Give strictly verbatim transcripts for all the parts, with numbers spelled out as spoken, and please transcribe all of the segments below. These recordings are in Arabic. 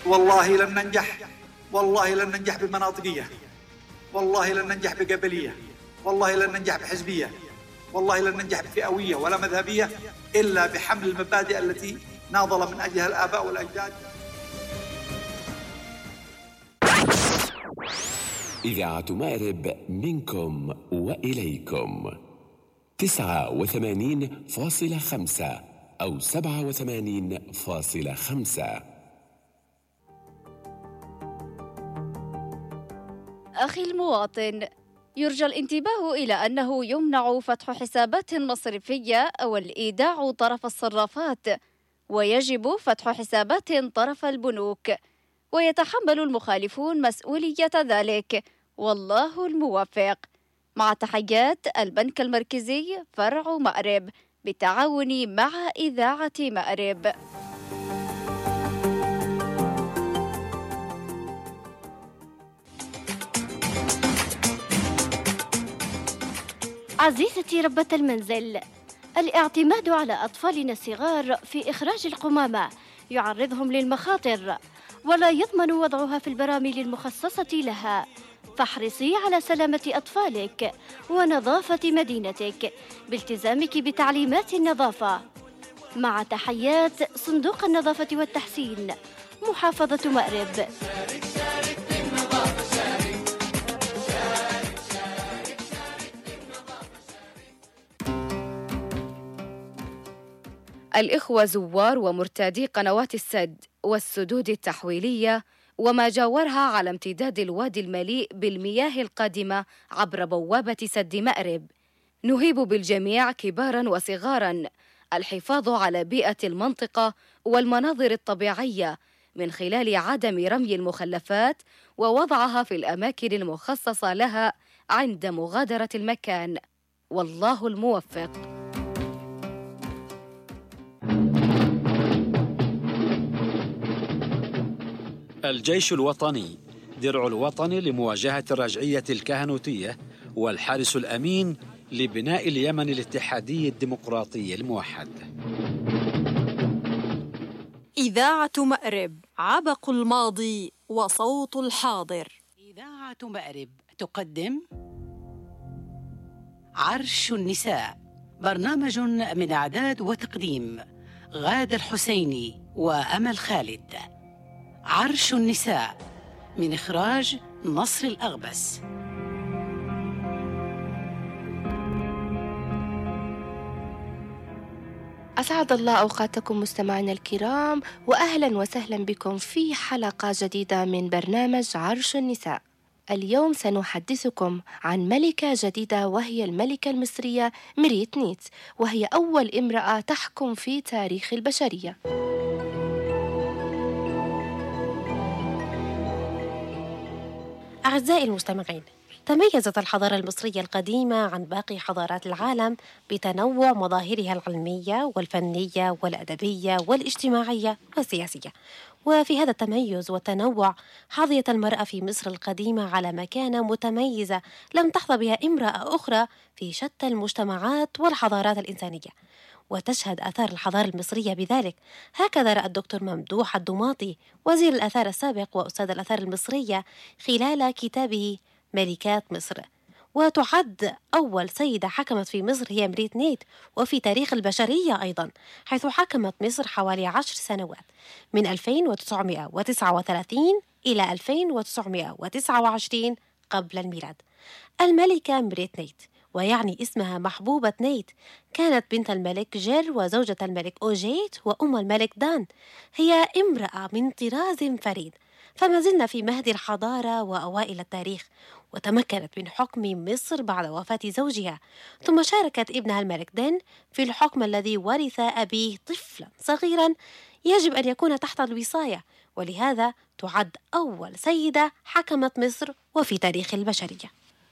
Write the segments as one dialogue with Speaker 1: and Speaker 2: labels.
Speaker 1: والله لن ننجح، والله لن ننجح بمناطقية، والله لن ننجح بقبلية، والله لن ننجح بحزبية، والله لن ننجح بفئوية ولا مذهبية إلا بحمل المبادئ التي ناضل من أجلها الآباء والأجداد.
Speaker 2: إذاعة مأرب منكم وإليكم تسعة وثمانين فاصلة خمسة أو سبعة وثمانين فاصلة خمسة.
Speaker 3: أخي المواطن، يرجى الانتباه إلى أنه يمنع فتح حسابات مصرفية أو الإيداع طرف الصرافات، ويجب فتح حسابات طرف البنوك، ويتحمل المخالفون مسؤولية ذلك، والله الموفق. مع تحيات البنك المركزي فرع مأرب بالتعاون مع إذاعة مأرب.
Speaker 4: عزيزتي ربة المنزل، الاعتماد على أطفالنا الصغار في إخراج القمامة يعرضهم للمخاطر، ولا يضمن وضعها في البراميل المخصصة لها، فاحرصي على سلامة أطفالك ونظافة مدينتك بالتزامك بتعليمات النظافة. مع تحيات صندوق النظافة والتحسين، محافظة مأرب.
Speaker 3: الإخوة زوار ومرتادي قنوات السد والسدود التحويلية وما جاورها على امتداد الوادي المليء بالمياه القادمة عبر بوابة سد مأرب، نهيب بالجميع كباراً وصغاراً الحفاظ على بيئة المنطقة والمناظر الطبيعية من خلال عدم رمي المخلفات ووضعها في الأماكن المخصصة لها عند مغادرة المكان، والله الموفق.
Speaker 5: الجيش الوطني درع الوطن لمواجهة الرجعية الكهنوتية، والحارس الأمين لبناء اليمن الاتحادي الديمقراطي الموحد.
Speaker 6: إذاعة مأرب، عبق الماضي وصوت الحاضر.
Speaker 7: إذاعة مأرب تقدم عرش النساء، برنامج من إعداد وتقديم غادة حسيني وأمل خالد. عرش النساء من إخراج نصر الأغبس.
Speaker 8: أسعد الله أوقاتكم مستمعينا الكرام، وأهلا وسهلا بكم في حلقة جديدة من برنامج عرش النساء. اليوم سنحدثكم عن ملكة جديدة، وهي الملكة المصرية ميريت نيت، وهي أول امرأة تحكم في تاريخ البشرية.
Speaker 9: أعزائي المستمعين، تميزت الحضارة المصرية القديمة عن باقي حضارات العالم بتنوع مظاهرها العلمية والفنية والأدبية والاجتماعية والسياسية، وفي هذا التميز والتنوع حظيت المرأة في مصر القديمة على مكانة متميزة لم تحظى بها امرأة أخرى في شتى المجتمعات والحضارات الإنسانية، وتشهد آثار الحضارة المصرية بذلك. هكذا رأى الدكتور ممدوح الدماطي وزير الآثار السابق وأستاذ الآثار المصرية خلال كتابه ملكات مصر. وتعد أول سيدة حكمت في مصر هي ميريت نيت، وفي تاريخ البشرية أيضا، حيث حكمت مصر حوالي عشر سنوات من ألفين وتسعمائة وتسعة وثلاثين إلى ألفين وتسعمائة وتسعة وعشرين قبل الميلاد. الملكة ميريت نيت، ويعني اسمها محبوبة نيت، كانت بنت الملك جير وزوجة الملك أوجيت وأم الملك دان. هي امرأة من طراز فريد، فما زلنا في مهد الحضارة وأوائل التاريخ، وتمكنت من حكم مصر بعد وفاة زوجها، ثم شاركت ابنها الملك دين في الحكم الذي ورث أبيه طفلا صغيرا يجب أن يكون تحت الوصاية، ولهذا تعد أول سيدة حكمت مصر وفي تاريخ البشرية.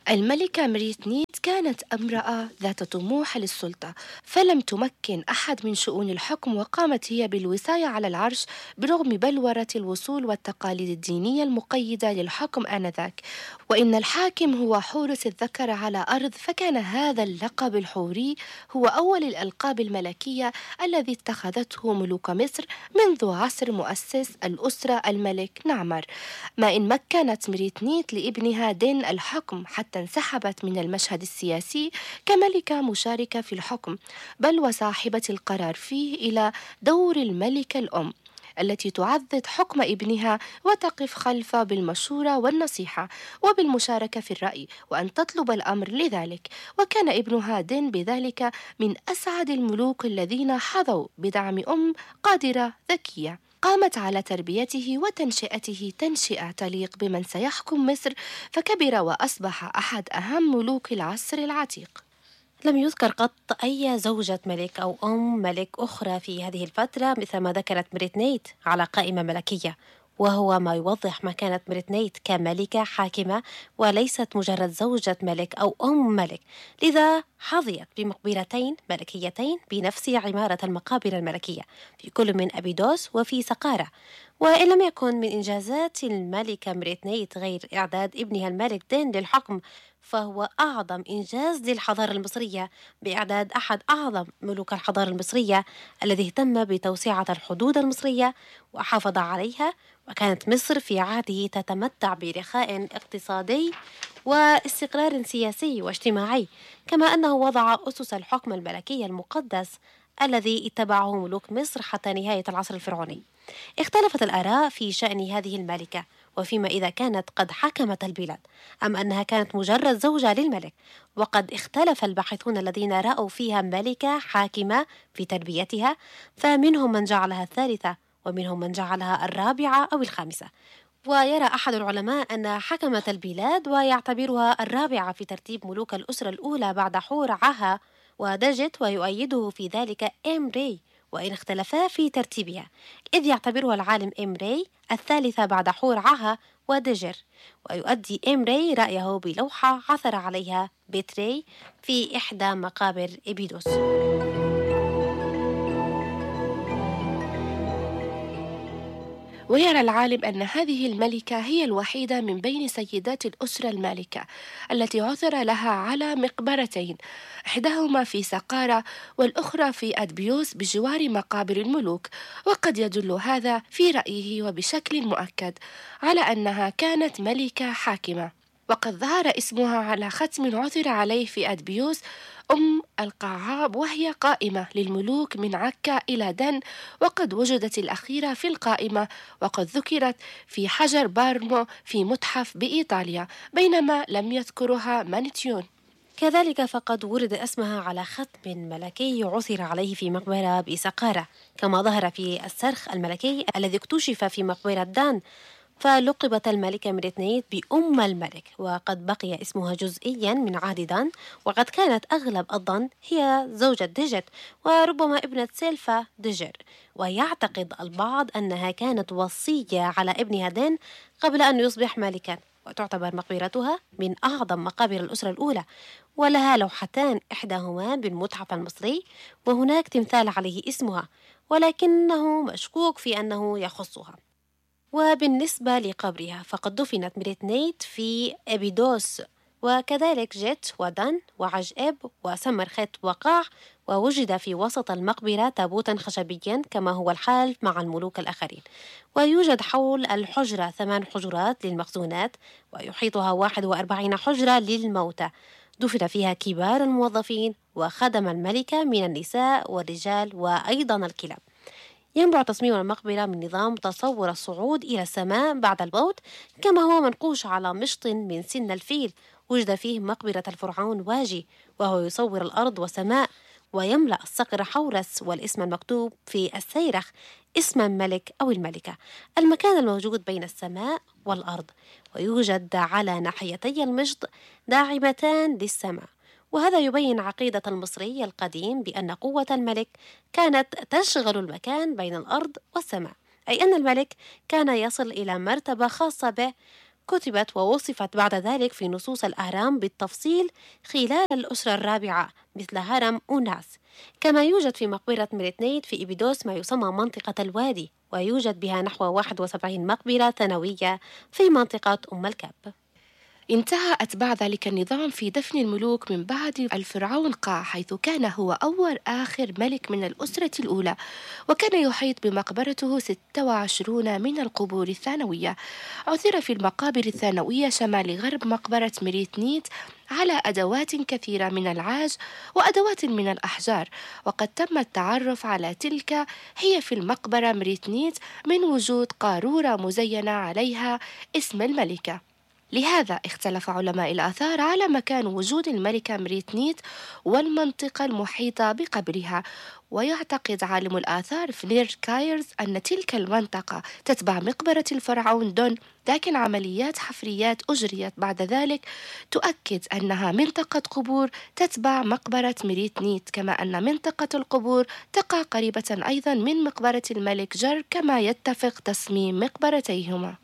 Speaker 8: الملكة مريتنيت كانت امرأة ذات طموح للسلطة، فلم تمكن أحد من شؤون الحكم، وقامت هي بالوصاية على العرش برغم بلورة الوصول والتقاليد الدينية المقيدة للحكم آنذاك. وإن الحاكم هو حورس الذكر على أرض، فكان هذا اللقب الحوري هو أول الألقاب الملكية الذي اتخذته ملوك مصر منذ عصر مؤسس الأسرة الملك نعمر، ما إن مكنت مريتنيت لابنها دين الحكم حتى انسحبت من المشهد السياسي كملكة مشاركة في الحكم، بل وصاحبة القرار فيه، إلى دور الملكة الأم التي تعضد حكم ابنها وتقف خلفه بالمشورة والنصيحة وبالمشاركة في الرأي، وأن تطلب الأمر لذلك. وكان ابنها دين بذلك من أسعد الملوك الذين حظوا بدعم أم قادرة ذكية قامت على تربيته وتنشئته تنشئة تليق بمن سيحكم مصر، فكبر وأصبح أحد أهم ملوك العصر العتيق.
Speaker 9: لم يذكر قط أي زوجة ملك أو أم ملك أخرى في هذه الفترة مثل ما ذكرت مريتنيت على قائمة ملكية، وهو ما يوضح مكانة مريتنيت كملكة حاكمة وليست مجرد زوجة ملك أو أم ملك، لذا حظيت بمقبرتين ملكيتين بنفس عمارة المقابر الملكية في كل من أبيدوس وفي سقارة. وإن لم يكن من إنجازات الملكة مريتنيت غير إعداد ابنها الملك دين للحكم، فهو أعظم إنجاز للحضارة المصرية بإعداد أحد أعظم ملوك الحضارة المصرية الذي اهتم بتوسعة الحدود المصرية وحافظ عليها، وكانت مصر في عهده تتمتع برخاء اقتصادي واستقرار سياسي واجتماعي، كما أنه وضع أسس الحكم الملكي المقدس الذي اتبعه ملوك مصر حتى نهاية العصر الفرعوني. اختلفت الآراء في شأن هذه الملكة، وفيما إذا كانت قد حكمت البلاد أم أنها كانت مجرد زوجة للملك، وقد اختلف الباحثون الذين رأوا فيها ملكة حاكمة في تربيتها، فمنهم من جعلها الثالثة ومنهم من جعلها الرابعة أو الخامسة. ويرى أحد العلماء أن حكمت البلاد ويعتبرها الرابعة في ترتيب ملوك الأسرة الأولى بعد حور عها ودجت، ويؤيده في ذلك إمري، وإن اختلفا في ترتيبها، إذ يعتبرها العالم إمري الثالثة بعد حور عها ودجر، ويؤدي إمري رأيه بلوحة عثر عليها بيتري في إحدى مقابر إبيدوس.
Speaker 8: ويرى العالم أن هذه الملكة هي الوحيدة من بين سيدات الأسرة المالكة التي عثر لها على مقبرتين، إحداهما في سقارة والأخرى في أدبيوس بجوار مقابر الملوك، وقد يدل هذا في رأيه وبشكل مؤكد على أنها كانت ملكة حاكمة. وقد ظهر اسمها على ختم عثر عليه في أدبيوس أم القعاب، وهي قائمة للملوك من عكا إلى دن، وقد وجدت الأخيرة في القائمة وقد ذكرت في حجر بارمو في متحف بإيطاليا، بينما لم يذكرها مانيتيون.
Speaker 9: كذلك فقد ورد اسمها على ختم ملكي عثر عليه في مقبرة بسقارة، كما ظهر في الصرخ الملكي الذي اكتشف في مقبرة دان، فلقبت الملكة مريتنيت بأم الملك، وقد بقي اسمها جزئيا من عهد دان، وقد كانت أغلب الظن هي زوجة دجت وربما ابنة سيلفا دجر، ويعتقد البعض أنها كانت وصية على ابنها دين قبل أن يصبح ملكا، وتعتبر مقبرتها من أعظم مقابر الأسرة الأولى، ولها لوحتان إحداهما بالمتحف المصري وهناك تمثال عليه اسمها، ولكنه مشكوك في أنه يخصها. وبالنسبة لقبرها فقد دفنت مريتنيت في أبيدوس، وكذلك جت ودن وعجئب وسمرخت وقاع، ووجد في وسط المقبرة تابوتا خشبيا كما هو الحال مع الملوك الآخرين، ويوجد حول الحجرة ثمان حجرات للمخزونات ويحيطها واحد وأربعين حجرة للموتى، دفن فيها كبار الموظفين وخدم الملكة من النساء والرجال وأيضا الكلاب. ينبع تصميم المقبرة من نظام تصور الصعود إلى السماء بعد الموت، كما هو منقوش على مشط من سن الفيل وجد فيه مقبرة الفرعون واجي، وهو يصور الأرض والسماء ويملأ الصقر حورس، والاسم المكتوب في السيرخ اسم الملك أو الملكة، المكان الموجود بين السماء والأرض، ويوجد على ناحيتي المشط داعمتان للسماء. وهذا يبين عقيدة المصري القديم بأن قوة الملك كانت تشغل المكان بين الأرض والسماء، أي أن الملك كان يصل إلى مرتبة خاصة به كتبت ووصفت بعد ذلك في نصوص الأهرام بالتفصيل خلال الأسرة الرابعة مثل هرم أوناس. كما يوجد في مقبرة مريتنيت في إبيدوس ما يسمى منطقة الوادي، ويوجد بها نحو واحد وسبعين مقبرة ثانوية في منطقة أم الكاب.
Speaker 8: انتهى أتباع ذلك النظام في دفن الملوك من بعد الفرعون قاع، حيث كان هو أول آخر ملك من الأسرة الأولى، وكان يحيط بمقبرته ستة وعشرين من القبور الثانوية. عثر في المقابر الثانوية شمال غرب مقبرة مريتنيت على أدوات كثيرة من العاج وأدوات من الأحجار، وقد تم التعرف على تلك هي في المقبرة مريتنيت من وجود قارورة مزينة عليها اسم الملكة. لهذا اختلف علماء الآثار على مكان وجود الملكة مريتنيت والمنطقة المحيطة بقبرها، ويعتقد عالم الآثار فلير كايرز أن تلك المنطقة تتبع مقبرة الفرعون دون، لكن عمليات حفريات أجريت بعد ذلك تؤكد أنها منطقة قبور تتبع مقبرة مريتنيت، كما أن منطقة القبور تقع قريبة أيضا من مقبرة الملك جر كما يتفق تصميم مقبرتيهما.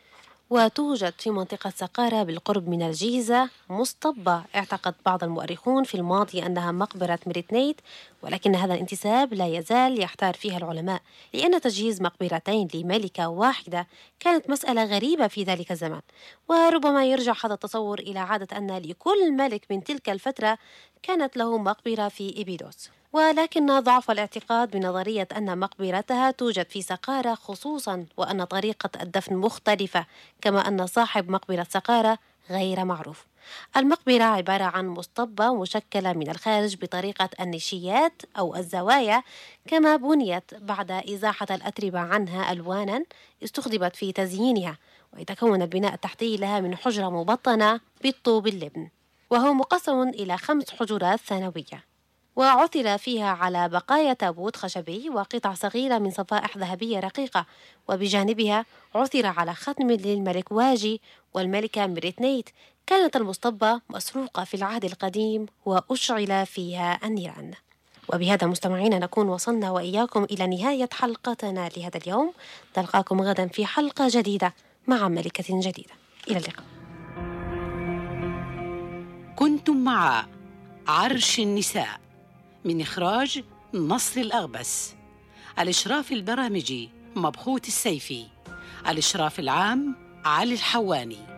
Speaker 9: وتوجد في منطقة سقارة بالقرب من الجيزة مصطبة اعتقد بعض المؤرخون في الماضي أنها مقبرة مريتنيت، ولكن هذا الانتساب لا يزال يحتار فيها العلماء، لأن تجهيز مقبرتين لملكة واحدة كانت مسألة غريبة في ذلك الزمن، وربما يرجع هذا التصور إلى عادة أن لكل ملك من تلك الفترة كانت له مقبرة في إبيدوس. ولكن ضعف الاعتقاد بنظرية أن مقبرتها توجد في سقارة خصوصاً، وأن طريقة الدفن مختلفة، كما أن صاحب مقبرة سقارة غير معروف. المقبرة عبارة عن مصطبة مشكلة من الخارج بطريقة النشيات أو الزوايا، كما بنيت بعد إزاحة الأتربة عنها ألواناً استخدمت في تزيينها، ويتكون البناء التحتي لها من حجرة مبطنة بالطوب اللبن، وهو مقسم إلى خمس حجرات ثانوية، وعثر فيها على بقايا تابوت خشبي وقطع صغيرة من صفائح ذهبية رقيقة، وبجانبها عثر على ختم للملك واجي والملكة مريتنيت. كانت المصطبة مسروقة في العهد القديم وأشعل فيها النيران. وبهذا مستمعين نكون وصلنا وإياكم إلى نهاية حلقتنا لهذا اليوم. نلقاكم غدا في حلقة جديدة مع ملكة جديدة. إلى اللقاء.
Speaker 7: كنتم مع عرش النساء من إخراج نصر الأغبس. الإشراف البرامجي مبخوت السيفي. الإشراف العام علي الحواني.